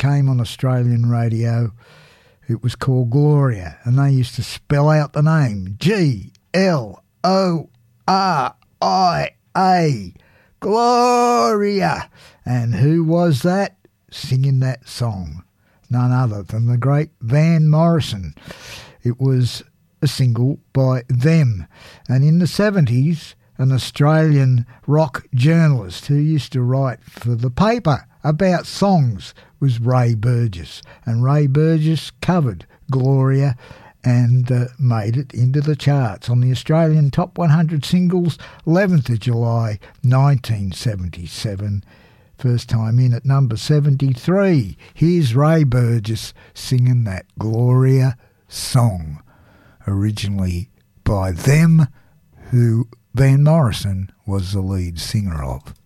came on Australian radio. It was called Gloria, and they used to spell out the name Gloria. Gloria. And who was that singing that song? None other than the great Van Morrison. It was a single by them. And in the 70s, an Australian rock journalist who used to write for the paper about songs was Ray Burgess. And Ray Burgess covered Gloria and made it into the charts on the Australian Top 100 Singles, 11th of July 1977. First time in at number 73. Here's Ray Burgess singing that Gloria song, originally by them, who Van Morrison was the lead singer of.